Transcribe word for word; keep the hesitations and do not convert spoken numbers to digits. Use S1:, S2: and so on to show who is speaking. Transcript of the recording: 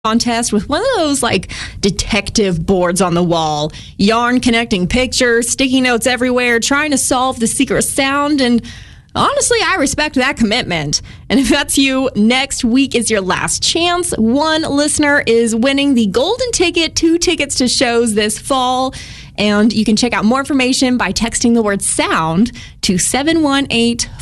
S1: contest with one of those like detective boards on the wall, yarn connecting pictures, sticky notes everywhere, trying to solve the secret sound. And honestly, I respect that commitment. And if that's you, next week is your last chance. One listener is winning the golden ticket, two tickets to shows this fall. And you can check out more information by texting the word sound to seven one eight